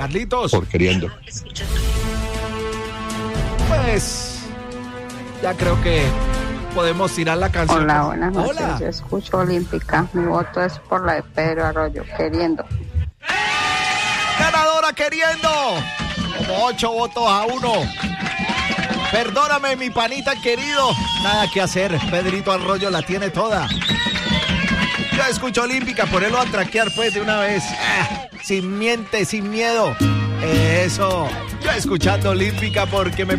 Carlitos. Por queriendo. Pues ya creo que podemos tirar la canción. Hola, buenas noches. Hola. Yo escucho Olímpica. Mi voto es por la de Pedro Arroyo, queriendo. Ganadora queriendo. Como 8-1. Perdóname, mi panita querido. Nada que hacer. Pedrito Arroyo la tiene toda. Yo escucho Olímpica, ponerlo a traquear pues de una vez. Sin miente, sin miedo. Eso. Yo escuchando Olímpica porque me